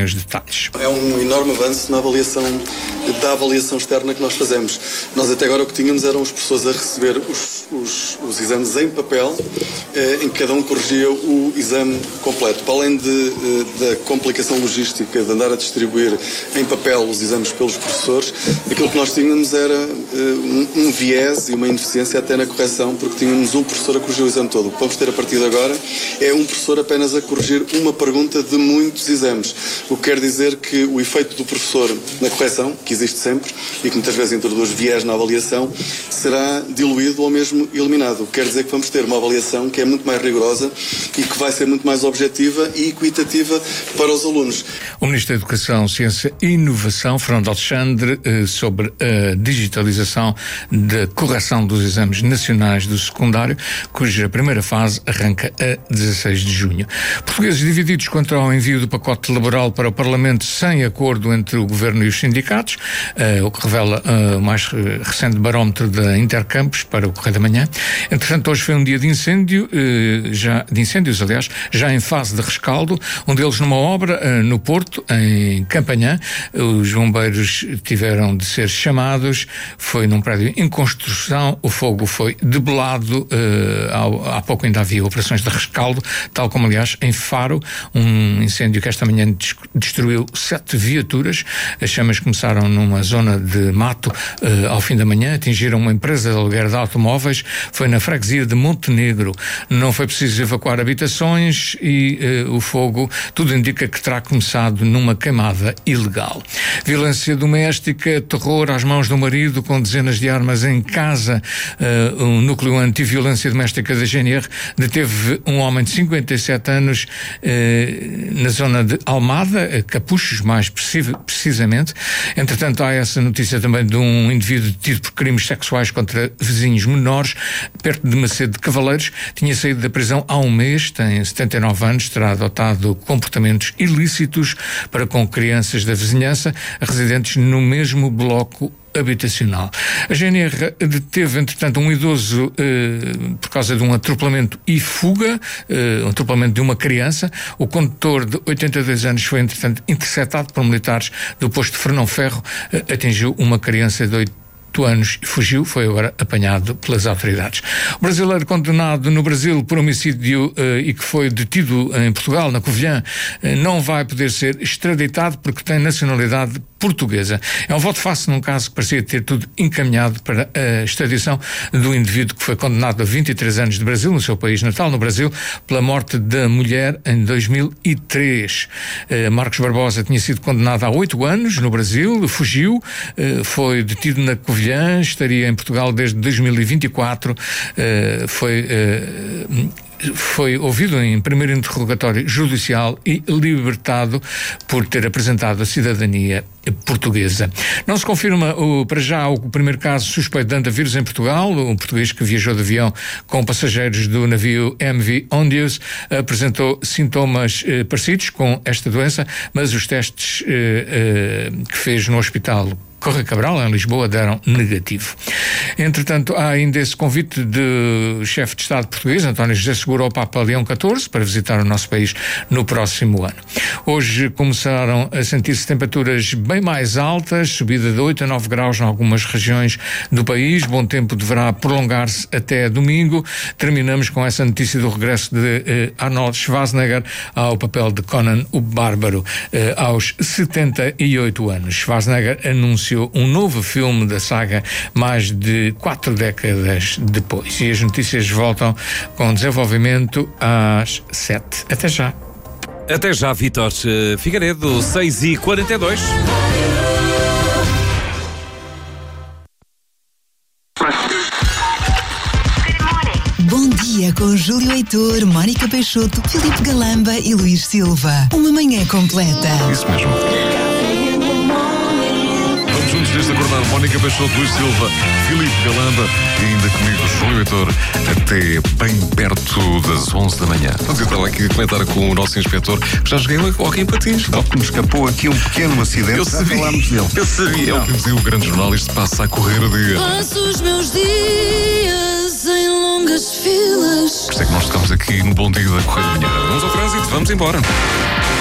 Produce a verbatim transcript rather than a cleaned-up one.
tem os detalhes. É um enorme avanço na avaliação, da avaliação externa que nós fazemos. Nós até agora o que tínhamos eram os professores a receber os, os, os exames em papel, eh, em que cada um corrigia o exame completo. Para além de, eh, da complicação logística de andar a distribuir em papel os exames pelos professores, aquilo que nós tínhamos era eh, um, um viés e uma ineficiência até na correção, porque tínhamos um professor a corrigir o exame todo. O que vamos ter a partir de agora é um professor apenas a corrigir uma pergunta de muitos exames. O que quer dizer que o efeito do professor na correção, que existe sempre e que muitas vezes introduz viés na avaliação, será diluído ou mesmo eliminado. O que quer dizer que vamos ter uma avaliação que é muito mais rigorosa e que vai ser muito mais objetiva e equitativa para os alunos. O Ministro da Educação, Ciência e Inovação, Fernando Alexandre, sobre a digitalização da correção dos exames nacionais do secundário, cuja primeira fase arranca a dezasseis de junho. Portugueses divididos quanto ao envio do pacote laboral para o Parlamento sem acordo entre o Governo e os sindicatos, uh, o que revela uh, o mais recente barómetro da Intercampos para o Correio da Manhã. Entretanto, hoje foi um dia de incêndio, uh, já, de incêndios, aliás, já em fase de rescaldo, um deles numa obra uh, no Porto, em Campanhã. Os bombeiros tiveram de ser chamados, foi num prédio em construção, o fogo foi debelado, uh, há, há pouco ainda havia operações de rescaldo, tal como, aliás, em Faro, um incêndio que esta manhã destruiu sete viaturas. As chamas começaram numa zona de mato uh, ao fim da manhã, atingiram uma empresa de aluguer de automóveis, foi na freguesia de Montenegro. Não foi preciso evacuar habitações e uh, o fogo, tudo indica que terá começado numa queimada ilegal. Violência doméstica, terror às mãos do marido com dezenas de armas em casa. Uh, o núcleo anti-violência doméstica da G N R deteve um homem de cinquenta e sete anos uh, na zona de Almada, Capuchos, mais precisamente. Entretanto, há essa notícia também de um indivíduo detido por crimes sexuais contra vizinhos menores, perto de Macedo de Cavaleiros. Tinha saído da prisão há um mês, tem setenta e nove anos, terá adotado comportamentos ilícitos para com crianças da vizinhança, residentes no mesmo bloco habitacional. A G N R deteve, entretanto, um idoso eh, por causa de um atropelamento e fuga, eh, um atropelamento de uma criança. O condutor de oitenta e dois anos foi, entretanto, interceptado por militares do posto de Fernão Ferro, eh, atingiu uma criança de oito anos e fugiu, foi agora apanhado pelas autoridades. O brasileiro condenado no Brasil por homicídio uh, e que foi detido em Portugal, na Covilhã, uh, não vai poder ser extraditado porque tem nacionalidade portuguesa. É um voto fácil num caso que parecia ter tudo encaminhado para a extradição do indivíduo que foi condenado a vinte e três anos de Brasil, no seu país natal, no Brasil, pela morte da mulher em dois mil e três. Uh, Marcos Barbosa tinha sido condenado a oito anos no Brasil, fugiu, uh, foi detido na Covilhã, estaria em Portugal desde dois mil e vinte e quatro, uh, foi... Uh, foi ouvido em primeiro interrogatório judicial e libertado por ter apresentado a cidadania portuguesa. Não se confirma o, para já o primeiro caso suspeito de andavírus em Portugal. Um português que viajou de avião com passageiros do navio M V Ondius apresentou sintomas eh, parecidos com esta doença, mas os testes eh, eh, que fez no hospital Correia Cabral, em Lisboa, deram negativo. Entretanto, há ainda esse convite do chefe de Estado português, António José Seguro, ao Papa Leão catorze, para visitar o nosso país no próximo ano. Hoje começaram a sentir-se temperaturas bem mais altas, subida de oito a nove graus em algumas regiões do país. Bom tempo deverá prolongar-se até domingo. Terminamos com essa notícia do regresso de eh, Arnold Schwarzenegger ao papel de Conan o Bárbaro, eh, aos setenta e oito anos. Schwarzenegger anunciou um novo filme da saga mais de quatro décadas depois. E as notícias voltam com desenvolvimento às sete. Até já. Até já, Vítor Figueiredo, seis e quarenta e dois. Bom dia com Júlio Heitor, Mónica Peixoto, Filipe Galamba e Luís Silva. Uma manhã completa. Isso mesmo. Vamos juntos desde acordar. Mónica Peixoto, Luís Silva, Filipe Galamba e ainda comigo Júlio Heitor até bem perto das onze da manhã. Vamos entrar aqui a comentar com o nosso inspetor. Já joguei um hockey em patins. Não, me escapou aqui um pequeno acidente. Eu sabia, falámos dele. Eu sabia. É o que dizia o grande jornal. Isto passa a correr o dia. Passo os meus dias em longas filas. Por isso é que nós estamos aqui no Bom Dia da Correia da Manhã. Vamos ao trânsito, vamos embora.